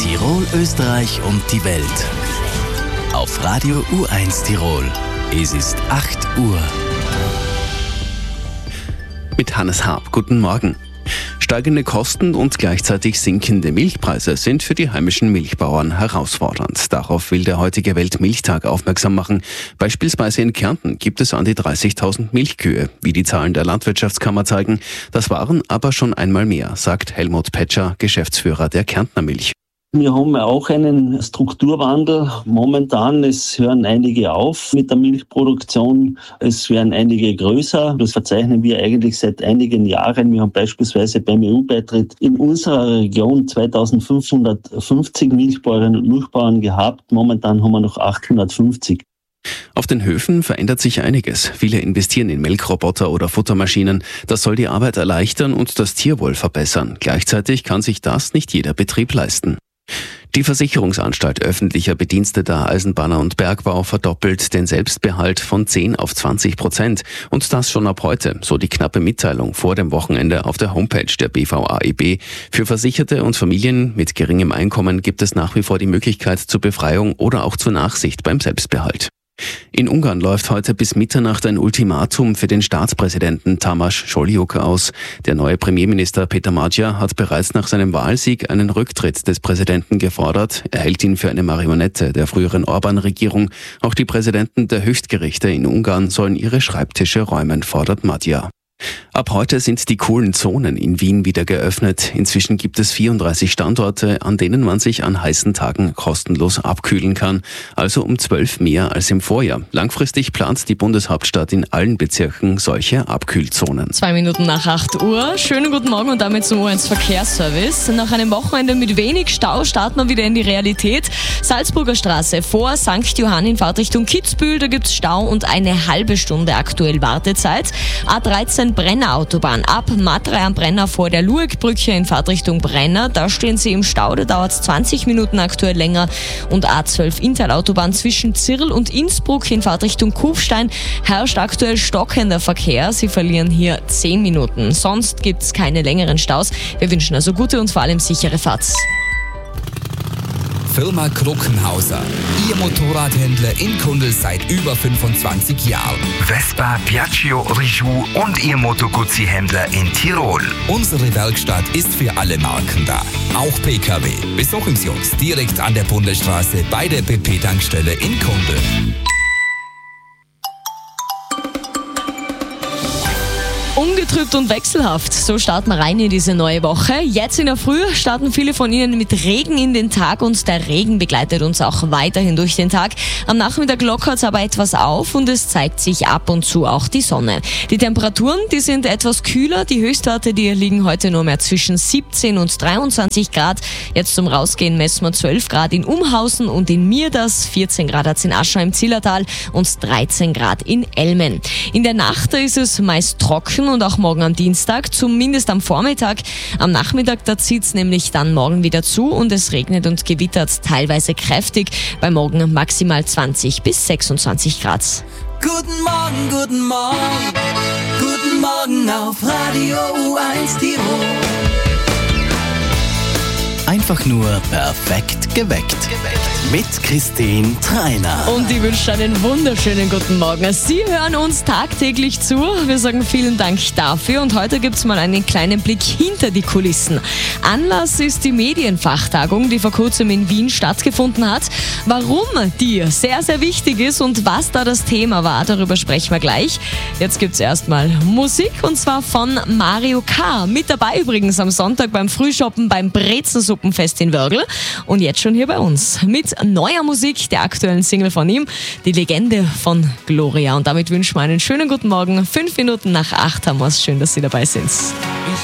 Tirol, Österreich und die Welt. Auf Radio U1 Tirol. Es ist 8 Uhr. Mit Hannes Haab. Guten Morgen. Steigende Kosten und gleichzeitig sinkende Milchpreise sind für die heimischen Milchbauern herausfordernd. Darauf will der heutige Weltmilchtag aufmerksam machen. Beispielsweise in Kärnten gibt es an die 30.000 Milchkühe. Wie die Zahlen der Landwirtschaftskammer zeigen, das waren aber schon einmal mehr, sagt Helmut Petscher, Geschäftsführer der Kärntner Milch. Wir haben auch einen Strukturwandel. Momentan, es hören einige auf mit der Milchproduktion. Es werden einige größer. Das verzeichnen wir eigentlich seit einigen Jahren. Wir haben beispielsweise beim EU-Beitritt in unserer Region 2550 Milchbäuerinnen und Milchbauern gehabt. Momentan haben wir noch 850. Auf den Höfen verändert sich einiges. Viele investieren in Melkroboter oder Futtermaschinen. Das soll die Arbeit erleichtern und das Tierwohl verbessern. Gleichzeitig kann sich das nicht jeder Betrieb leisten. Die Versicherungsanstalt öffentlicher Bediensteter Eisenbahner und Bergbau verdoppelt den Selbstbehalt von 10 auf 20%. Und das schon ab heute, so die knappe Mitteilung vor dem Wochenende auf der Homepage der BVAEB. Für Versicherte und Familien mit geringem Einkommen gibt es nach wie vor die Möglichkeit zur Befreiung oder auch zur Nachsicht beim Selbstbehalt. In Ungarn läuft heute bis Mitternacht ein Ultimatum für den Staatspräsidenten Tamás Solyuk aus. Der neue Premierminister Péter Magyar hat bereits nach seinem Wahlsieg einen Rücktritt des Präsidenten gefordert. Er hält ihn für eine Marionette der früheren Orbán-Regierung. Auch die Präsidenten der Höchstgerichte in Ungarn sollen ihre Schreibtische räumen, fordert Magyar. Ab heute sind die coolen Zonen in Wien wieder geöffnet. Inzwischen gibt es 34 Standorte, an denen man sich an heißen Tagen kostenlos abkühlen kann. Also um 12 mehr als im Vorjahr. Langfristig plant die Bundeshauptstadt in allen Bezirken solche Abkühlzonen. 2 Minuten nach 8 Uhr. Schönen guten Morgen und damit zum U1 Verkehrsservice. Nach einem Wochenende mit wenig Stau starten wir wieder in die Realität. Salzburger Straße vor St. Johann in Fahrtrichtung Kitzbühel. Da gibt es Stau und eine halbe Stunde aktuell Wartezeit. A13 Brenner Autobahn ab Matrei am Brenner vor der Luegbrücke in Fahrtrichtung Brenner. Da stehen Sie im Stau, da dauert es 20 Minuten aktuell länger. Und A12 Inntal-Autobahn zwischen Zirl und Innsbruck in Fahrtrichtung Kufstein herrscht aktuell stockender Verkehr. Sie verlieren hier 10 Minuten. Sonst gibt es keine längeren Staus. Wir wünschen also gute und vor allem sichere Fahrt. Firma Kruckenhauser. Ihr Motorradhändler in Kundl seit über 25 Jahren. Vespa, Piaggio, Rijou und Ihr Moto Guzzi-Händler in Tirol. Unsere Werkstatt ist für alle Marken da. Auch PKW. Besuchen Sie uns direkt an der Bundesstraße bei der BP-Tankstelle in Kundl. Ungetrübt und wechselhaft, so starten wir rein in diese neue Woche. Jetzt in der Früh starten viele von Ihnen mit Regen in den Tag und der Regen begleitet uns auch weiterhin durch den Tag. Am Nachmittag lockert es aber etwas auf und es zeigt sich ab und zu auch die Sonne. Die Temperaturen, die sind etwas kühler. Die Höchstwerte, die liegen heute nur mehr zwischen 17 und 23 Grad. Jetzt zum Rausgehen messen wir 12 Grad in Umhausen und in Mirders, 14 Grad hat es in Aschau im Zillertal und 13 Grad in Elmen. In der Nacht da ist es meist trocken und auch morgen am Dienstag, zumindest am Vormittag. Am Nachmittag, da zieht es nämlich dann morgen wieder zu und es regnet und gewittert teilweise kräftig. Bei morgen maximal 20 bis 26 Grad. Guten Morgen, guten Morgen, guten Morgen auf Radio U1 Tirol. Einfach nur perfekt geweckt. Mit Christine Treiner. Und ich wünsche einen wunderschönen guten Morgen. Sie hören uns tagtäglich zu. Wir sagen vielen Dank dafür. Und heute gibt es mal einen kleinen Blick hinter die Kulissen. Anlass ist die Medienfachtagung, die vor kurzem in Wien stattgefunden hat. Warum die sehr, sehr wichtig ist und was da das Thema war, darüber sprechen wir gleich. Jetzt gibt es erstmal Musik und zwar von Mario K. Mit dabei übrigens am Sonntag beim Frühschoppen beim Brezensuppenfest in Wörgl. Und jetzt schon hier bei uns mit neuer Musik, der aktuellen Single von ihm, die Legende von Gloria. Und damit wünschen wir einen schönen guten Morgen. 5 Minuten nach 8 haben wir es. Schön, dass Sie dabei sind.